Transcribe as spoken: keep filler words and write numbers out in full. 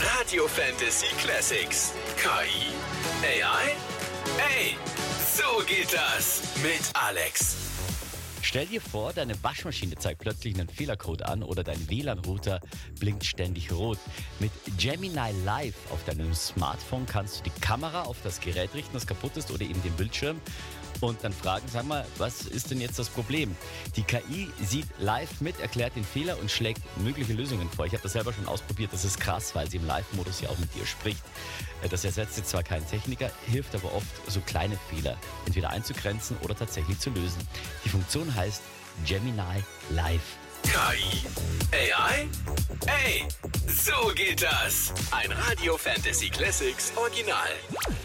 Radio Fantasy Classics. K I? A I? Ey, so geht das mit Alex. Stell dir vor, deine Waschmaschine zeigt plötzlich einen Fehlercode an oder dein W L A N-Router blinkt ständig rot. Mit Gemini Live auf deinem Smartphone kannst du die Kamera auf das Gerät richten, das kaputt ist, oder eben den Bildschirm und dann fragen, sag mal, was ist denn jetzt das Problem? Die K I sieht live mit, erklärt den Fehler und schlägt mögliche Lösungen vor. Ich habe das selber schon ausprobiert, das ist krass, weil sie im Live-Modus ja auch mit dir spricht. Das ersetzt jetzt zwar keinen Techniker, hilft aber oft, so kleine Fehler entweder einzugrenzen oder tatsächlich zu lösen. Die Funktion heißt Gemini Live. K I? A I? Ey, so geht das. Ein Radio Fantasy Classics Original.